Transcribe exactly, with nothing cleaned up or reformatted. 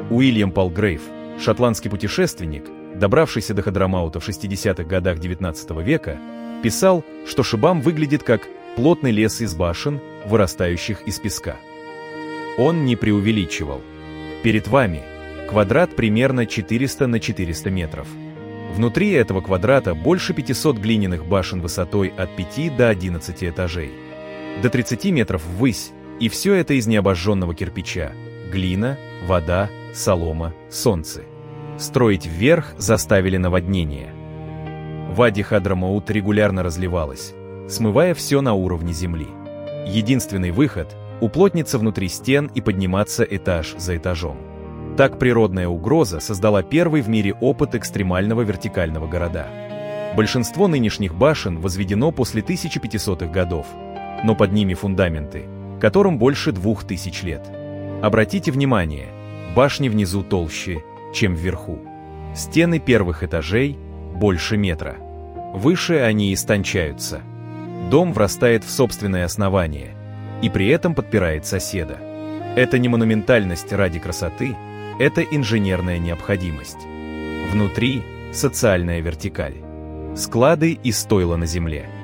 Уильям Палгрейв, шотландский путешественник, добравшийся до Хадрамаута в шестидесятых годах девятнадцатого века, писал, что Шибам выглядит как плотный лес из башен, вырастающих из песка. Он не преувеличивал. Перед вами квадрат примерно четыреста на четыреста метров. Внутри этого квадрата больше пятисот глиняных башен высотой от пяти до одиннадцати этажей. До тридцати метров ввысь, и все это из необожженного кирпича. Глина, вода, солома, солнце. Строить вверх заставили наводнение. Вади Хадрамаут регулярно разливалась, смывая все на уровне земли. Единственный выход — уплотниться внутри стен и подниматься этаж за этажом. Так природная угроза создала первый в мире опыт экстремального вертикального города. Большинство нынешних башен возведено после тысяча пятисотых годов, но под ними фундаменты, которым больше двух тысяч лет. Обратите внимание, башни внизу толще, чем вверху. Стены первых этажей больше метра. Выше они истончаются. Дом врастает в собственное основание и при этом подпирает соседа. Это не монументальность ради красоты, это инженерная необходимость. Внутри — социальная вертикаль. Склады и стойла на земле.